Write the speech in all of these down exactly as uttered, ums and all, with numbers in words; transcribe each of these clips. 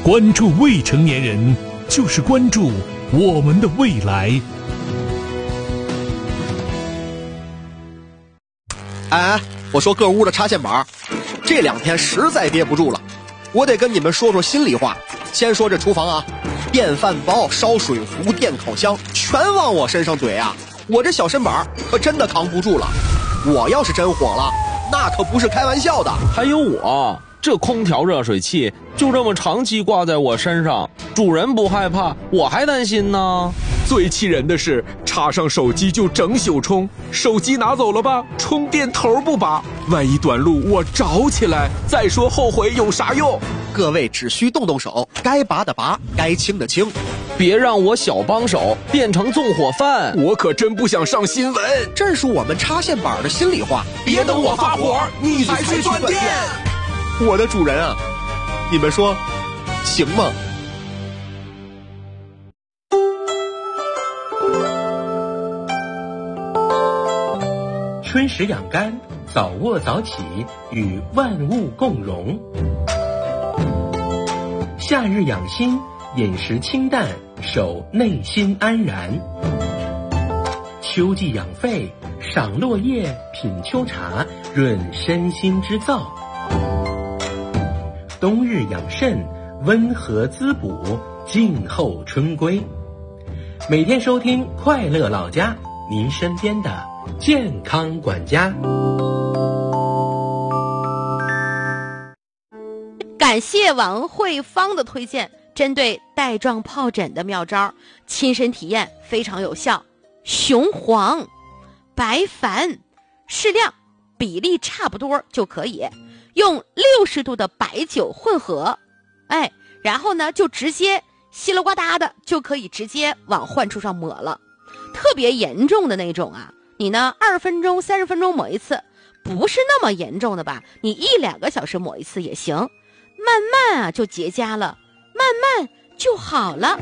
关注未成年人，就是关注我们的未来。 哎，我说各屋的插线板，这两天实在憋不住了，我得跟你们说说心里话。先说这厨房啊，电饭煲、烧水壶、电烤箱全往我身上怼啊，我这小身板可真的扛不住了。我要是真火了，那可不是开玩笑的。 还有我这空调热水器就这么长期挂在我身上，主人不害怕，我还担心呢。 最气人的是，插上手机就整宿充，手机拿走了吧，充电头不拔，万一短路我着起来，再说后悔有啥用？ 各位只需动动手，该拔的拔，该清的清， 别让我小帮手变成纵火犯， 我可真不想上新闻。 这是我们插线板的心里话。 别等我发火，你才去断电。 我的主人啊，你们说行吗？ 春食养肝，早卧早起，与万物共荣；夏日养心，饮食清淡，守内心安然；秋季养肺，赏落叶，品秋茶，润身心之燥；冬日养肾，温和滋补，静候春归。每天收听快乐老家，您身边的健康管家。 感谢王慧芳的推荐，针对带状疱疹的妙招，亲身体验非常有效。雄黄、白矾适量，比例差不多就可以，用六十度的白酒混合，哎，然后呢就直接稀里呱嗒的就可以直接往患处上抹了。特别严重的那种啊，你呢二十分钟三十分钟抹一次，不是那么严重的吧，你一两个小时抹一次也行，慢慢啊就结痂了，慢慢就好了。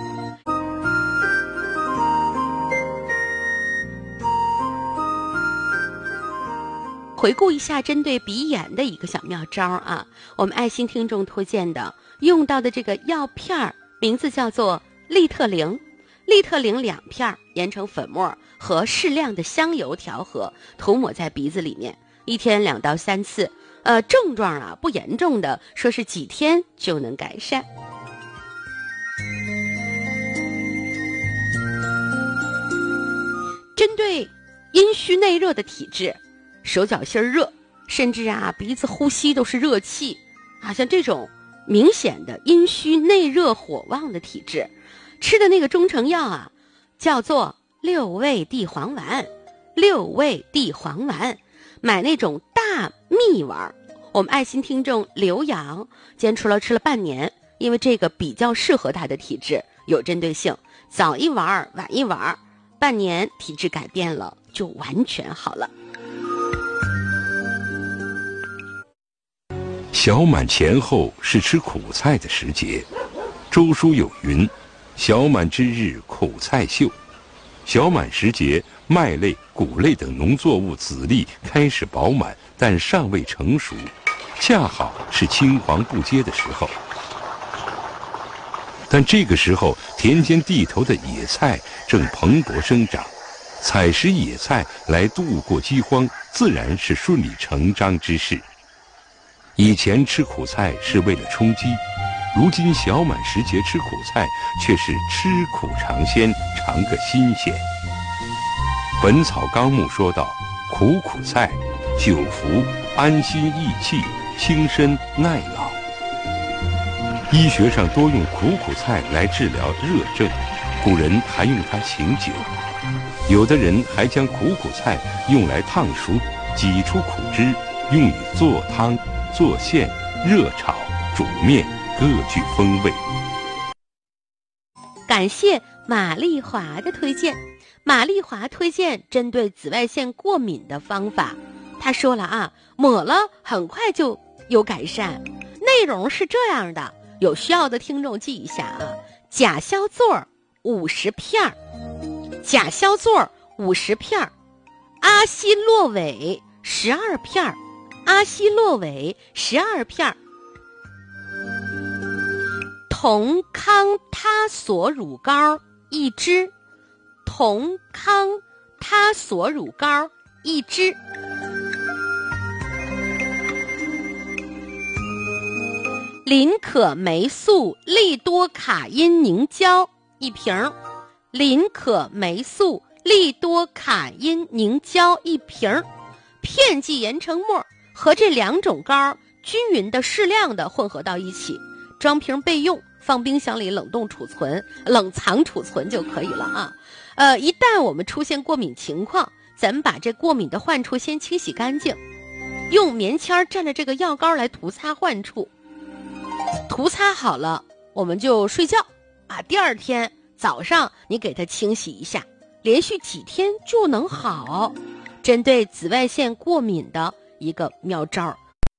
回顾一下针对鼻炎的一个小妙招啊，我们爱心听众推荐的用到的这个药片名字叫做利特灵，利特灵两片研成粉末，和适量的香油调和，涂抹在鼻子里面，一天两到三次。呃，症状啊不严重的，说是几天就能改善。针对阴虚内热的体质，手脚心热，甚至啊鼻子呼吸都是热气啊，像这种明显的阴虚内热火旺的体质，吃的那个中成药啊叫做六味地黄丸，六味地黄丸，买那种大蜜丸。我们爱心听众刘洋坚持了吃了半年，因为这个比较适合他的体质，有针对性，早一丸晚一丸，半年体质改变了，就完全好了。 小满前后是吃苦菜的时节，周书有云：小满之日苦菜秀。小满时节，麦类、谷类等农作物籽粒开始饱满，但尚未成熟，恰好是青黄不接的时候。但这个时候，田间地头的野菜正蓬勃生长，采食野菜来度过饥荒，自然是顺理成章之事。以前吃苦菜是为了充饥，如今小满时节吃苦菜，却是吃苦尝鲜，尝个新鲜。《本草纲目》说道：苦苦菜，久服安心益气，轻身耐老。医学上多用苦苦菜来治疗热症，古人还用它醒酒。有的人还将苦苦菜用来烫熟，挤出苦汁，用于做汤、做馅、热炒、煮面，各具风味。 感谢马丽华的推荐，马丽华推荐针对紫外线过敏的方法。他说了啊，抹了很快就有改善，内容是这样的，有需要的听众记一下啊：甲硝唑五十片，甲硝唑五十片，阿昔洛韦十二片，阿昔洛韦十二片， 酮康他索乳膏一支，酮康他索乳膏一支。林可霉素利多卡因凝胶一瓶，林可霉素利多卡因凝胶一瓶，片剂研成末，和这两种膏均匀的适量的混合到一起，装瓶备用，放冰箱里冷冻储存、冷藏储存就可以了啊。呃，一旦我们出现过敏情况，咱们把这过敏的患处先清洗干净，用棉签蘸着这个药膏来涂擦患处。涂擦好了，我们就睡觉啊。第二天早上你给它清洗一下，连续几天就能好。针对紫外线过敏的一个妙招。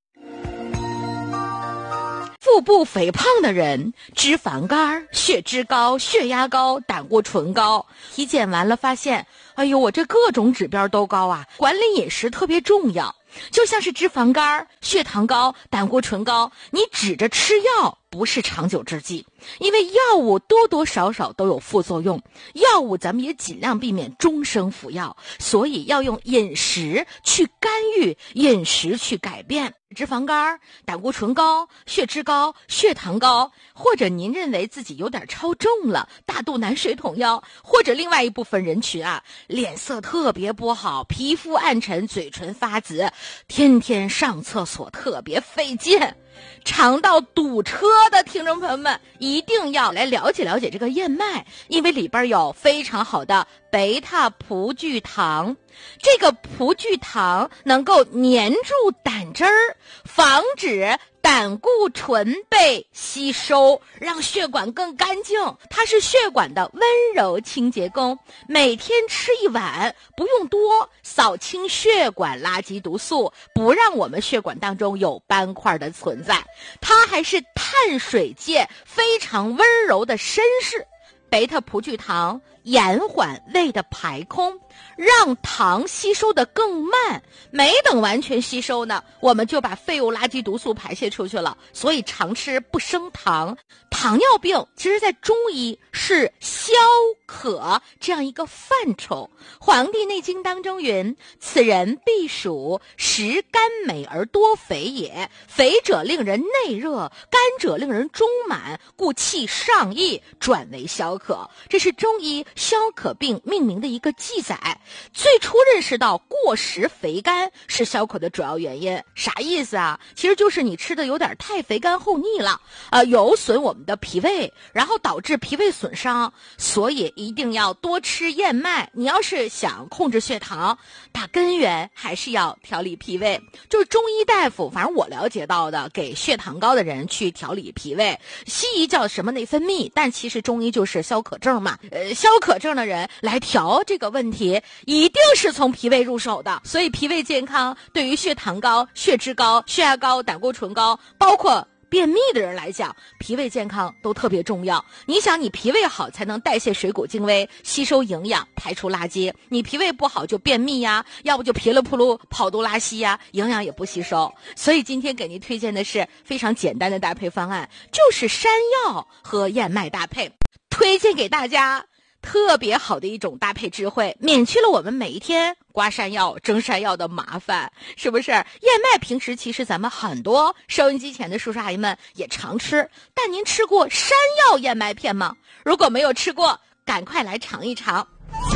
腹部肥胖的人，脂肪肝、血脂高、血压高、胆固醇高，体检完了发现，哎呦，我这各种指标都高啊！管理饮食特别重要，就像是脂肪肝、血糖高、胆固醇高，你指着吃药不是长久之计，因为药物多多少少都有副作用，药物咱们也尽量避免终生服药，所以要用饮食去干预，饮食去改变。脂肪肝、胆固醇高、血脂高、血糖高，或者您认为自己有点超重了，大肚腩、水桶腰，或者另外一部分人群啊，脸色特别不好，皮肤暗沉，嘴唇发紫，天天上厕所特别费劲，肠道堵车的听众朋友们一定要来了解了解这个燕麦，因为里边有非常好的贝塔葡聚糖，这个葡聚糖能够粘住胆汁儿，防止胆固醇被吸收，让血管更干净。它是血管的温柔清洁工，每天吃一碗，不用多，扫清血管垃圾毒素，不让我们血管当中有斑块的存在。它还是碳水界非常温柔的绅士。贝塔葡聚糖延缓胃的排空，让糖吸收的更慢，没等完全吸收呢，我们就把废物垃圾毒素排泄出去了，所以常吃不升糖。糖尿病其实在中医是消渴这样一个范畴，《黄帝内经》当中云：此人必属食甘美而多肥也，肥者令人内热，甘者令人中满，故气上溢，转为消渴。这是中医消渴病命名的一个记载。最初认识到过食肥甘是消渴的主要原因，啥意思啊？其实就是你吃的有点太肥甘厚腻了，呃，有损我们的脾胃，然后导致脾胃损伤，所以一定要多吃燕麦。你要是想控制血糖，打根源还是要调理脾胃。就是中医大夫，反正我了解到的，给血糖高的人去调理脾胃，西医叫什么内分泌，但其实中医就是消渴症嘛。呃，消渴症的人来调这个问题，一定是从脾胃入手的。所以脾胃健康对于血糖高、血脂高、血压高、胆固醇高，包括便秘的人来讲，脾胃健康都特别重要。你想，你脾胃好才能代谢水谷精微，吸收营养，排出垃圾。你脾胃不好就便秘呀，要不就噼里扑噜跑肚拉稀呀，营养也不吸收。所以今天给您推荐的是非常简单的搭配方案，就是山药和燕麦搭配，推荐给大家。特别好的一种搭配智慧，免去了我们每一天刮山药、蒸山药的麻烦，是不是？燕麦平时其实咱们很多收音机前的叔叔阿姨们也常吃，但您吃过山药燕麦片吗？如果没有吃过，赶快来尝一尝。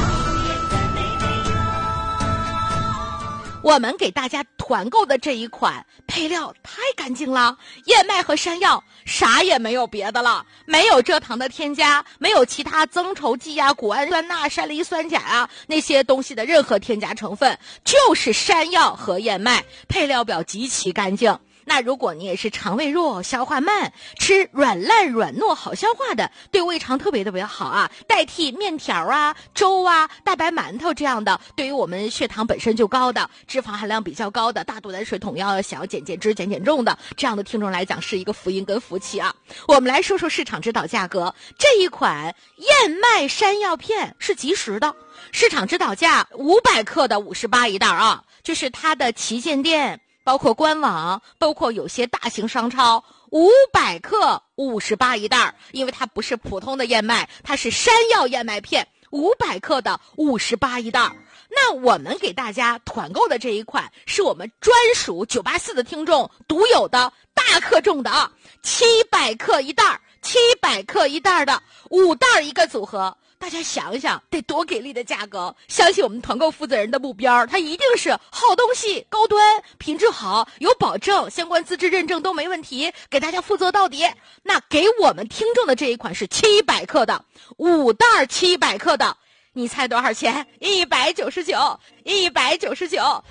我们给大家团购的这一款配料太干净了，燕麦和山药啥也没有别的了，没有蔗糖的添加，没有其他增稠剂啊、谷氨酸钠、山梨酸钾啊那些东西的任何添加成分，就是山药和燕麦，配料表极其干净。那如果你也是肠胃弱、消化慢，吃软烂软糯好消化的，对胃肠特别特别好啊，代替面条啊、粥啊、大白馒头这样的，对于我们血糖本身就高的、脂肪含量比较高的、大肚腩、水桶腰想要减减脂、减减重的这样的听众来讲，是一个福音跟福气啊。我们来说说市场指导价格，这一款燕麦山药片是即食的，市场指导价五百克的五十八一袋啊，就是它的旗舰店包括官网，包括有些大型商超， 五百克五十八一袋，因为它不是普通的燕麦，它是山药燕麦片，五百克的五十八一袋。那我们给大家团购的这一款是我们专属九八四的听众独有的大克重的啊，七百克一袋，七百克一袋的五袋一个组合。大家想一想，得多给力的价格！相信我们团购负责人的目标，它一定是好东西、高端、品质好、有保证，相关资质认证都没问题，给大家负责到底。那给我们听众的这一款是七百克的，五袋七百克的，你猜多少钱？一百九十九，一百九十九。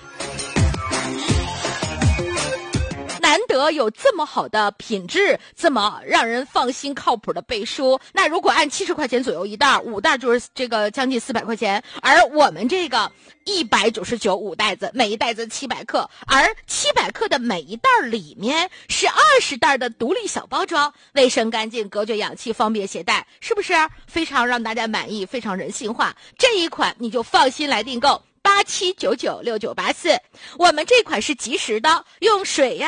难得有这么好的品质，这么让人放心靠谱的背书。那如果按七十块钱左右一袋，五袋就是这个将近四百块钱。而我们这个一百九十九五袋子，每一袋子七百克，而七百克的每一袋里面是二十袋的独立小包装，卫生干净、隔绝氧气、方便携带，是不是非常让大家满意，非常人性化？这一款你就放心来订购。八七九九六九八四，我们这款是即时的，用水呀、